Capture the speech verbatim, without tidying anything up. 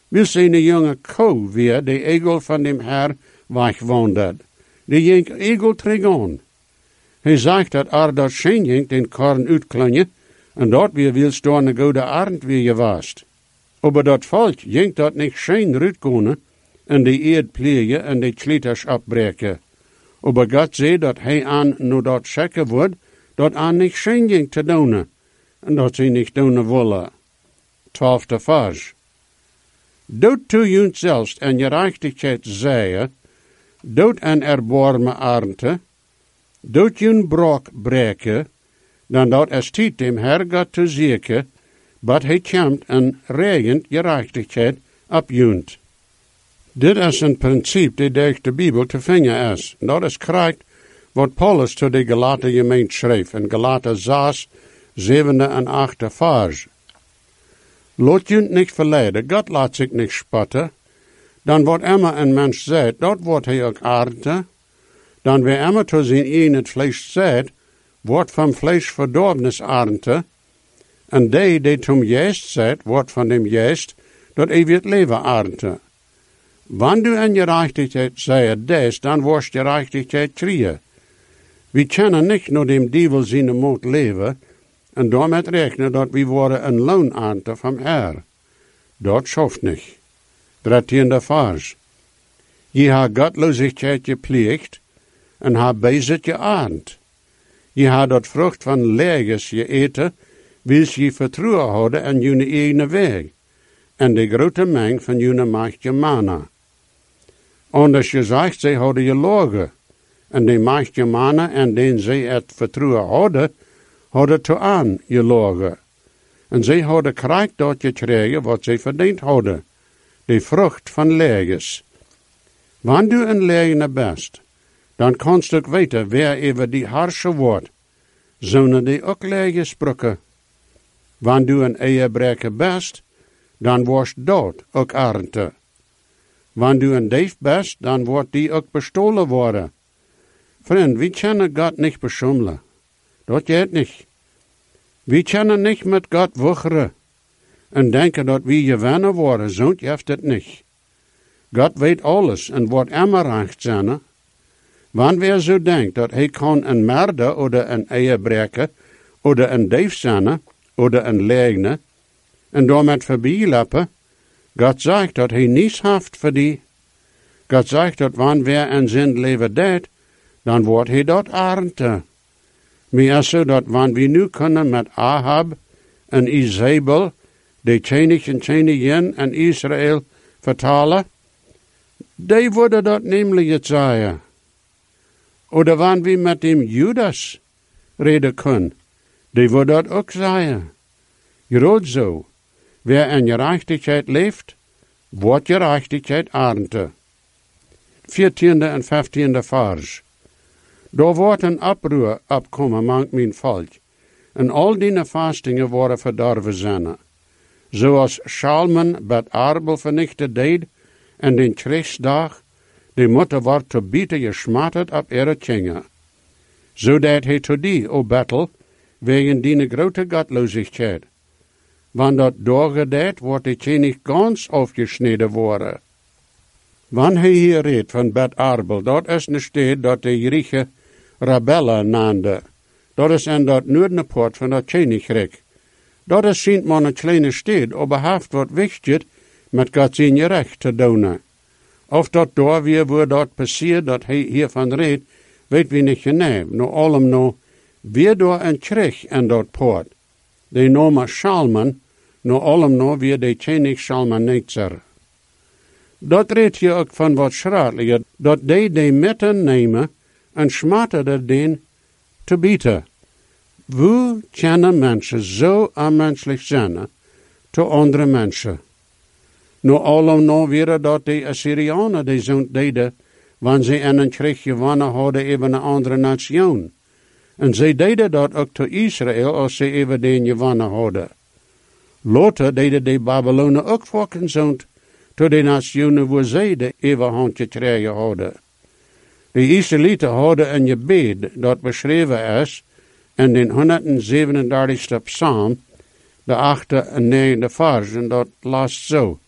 Wil ze een jonge koe weer, de egel van dem Herr wegwandert. Die jink egel tregon. Hij zegt dat er dat scheen jink den korn uitklonje, en dat weer wilst door een goede arend weer je wast. Aber dat volk jink dat niet scheen uitkomen, en de eerd plegen en de schlitters opbreken. Aber God zei dat hij aan nu dat zeker wordt, dat aan niet scheen jink te doen, en dat ze niet doen willen. Twaalfde vers. Dood to junt zelfs en je rechtigheid zeien, dood en erbarme arnte, dood jun brok breken, dan dat es tijd dem Herr God te zieken, but hij komt en regent je rechtigheid op junt. Dit is een principe die durch de Bibel te vinden is. Dat is correct wat Paulus to de Galaten gemeente schreef in Galaten zes, zevende en achte vers. Laat junt niet verleiden, God laat zich niet spotten. Dan wordt immer een mens zegt, dat wordt hij ook aarde. Dan weer immer to zijn een het vlees zegt, wordt van vlees verdorbenis aarde. En die die tom jeest zegt, wordt van dem jeest, dat eeuwig leven aarde. Wanneer du in je rechtigheid zei des, dan worst je rechtigheid krieën. We kennen niet naar dem dievel zijn moed leven, en daarmee rekenen dat we worden een loonaante van Herr. Dat schoft niet. Dertiende vers. Je ha godloosheid gepleegd, en ha bezit je aand. Je ha dat vrucht van leges je eten, wils je vertrouwen houden en june eigen weg, en de grote meng van june macht je mana. Anders je zegt, zij houden je logen, en de macht je mana en den zij het vertrouwen houden, houden te aan je logen. En zij houden krijgt dat je krijgen wat zij verdiend houden, de vrucht van leges. Wanneer du een legene best, dan kannst du weten wer even die harsche wordt, zonen die ook leges sprukken. Wanneer du een eierbreker best, dan wordt dood ook arente. Wanneer du een dief best, dan wordt die ook bestolen worden. Vriend, we kunnen God niet beschummelen. Dat gaat niet. We kunnen niet met God wucheren en denken dat we gewinnen worden, zo heeft het niet. God weet alles en wordt immer recht zijn. Wanneer we zo denkt dat hij kan een merder of een eierbreker of een dief zijn of een legne en daarmee voorbij lopen, God zegt dat hij niets heeft voor die. God zegt dat wanneer een zin leven deed, dan wordt hij dat arente. Maar is zo dat wanneer we nu kunnen met Ahab en Izebel, de tjenig en tjenigin en Israël vertalen, die worden dat namelijk het zeggen. Of wanneer we met dem Judas reden kunnen, die worden dat ook zeggen. Groot zo. Wer in gerechtigheid leeft, wordt gerechtigheid ernte. Veertiende en vijftiende vers. Daar wordt een oproer opkomen mank mijn volk, en al die vastingen worden verdorven zijn. Zoals Schalmen bet Arbel vernichted deed, en den Christdag, de moeder wordt te bieten gesmatterd op ihre tjingen. Zodat hij te die, o Bettel, wegen die grote godloosheid. Wanneer dat doorgedeed, wordt de tjenig gans afgesneden worden. Wanneer hij hier redt van Bet Arbel, dat is een stad dat de Griechen Rabella naamde. Dat is in dat noordenpoort van dat tjenigrijk. Dat is sint man een kleine stad, aber heeft wat wichtig met God zijn recht te doen. Of dat door weer wordt dat passiert, dat hij hiervan redt, weet we niet genau. Nou allem nou, weer door een kreeg in dat poort. De noemen Schalmen, nou allem nou weer de tjenig Schalmanitzer. Dat redt je ook van wat schradelijker, dat die de metten nemen en smatterde den te bieten. Hoe kunnen mensen zo onmenselijk zijn te andere mensen? Nou allem nou weer dat de Assyrianen die zo deden, wanneer ze in een krieg gewonnen hadden even een andere nation. En ze deden dat ook te Israël als ze even den gewonnen hadden. Later deden de Babylonen ook volken zo te de nationen waar zij de eeuwenhand gekregen hadden. De Israëlieten hadden een gebed dat beschreven is in de honderdzevenendertigste psalm, de achte en negende vers, en dat last zo.